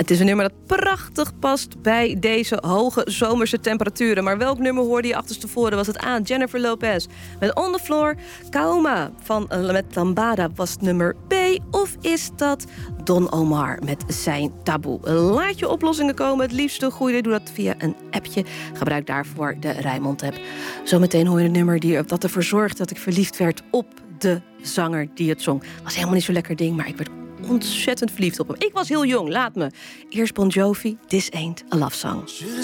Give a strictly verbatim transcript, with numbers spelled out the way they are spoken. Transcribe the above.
Het is een nummer dat prachtig past bij deze hoge zomerse temperaturen. Maar welk nummer hoorde je achterstevoren? Was het A, Jennifer Lopez met On The Floor? Kauma van met Lambada was het nummer B? Of is dat Don Omar met zijn Taboe? Laat je oplossingen komen. Het liefste goede, doe dat via een appje. Gebruik daarvoor de Rijnmond-app. Zometeen hoor je een nummer die, dat ervoor zorgt dat ik verliefd werd op de zanger die het zong. Was helemaal niet zo'n lekker ding, maar ik werd ontzettend verliefd op hem. Ik was heel jong, laat me. Eerst Bon Jovi, This Ain't a Love Song.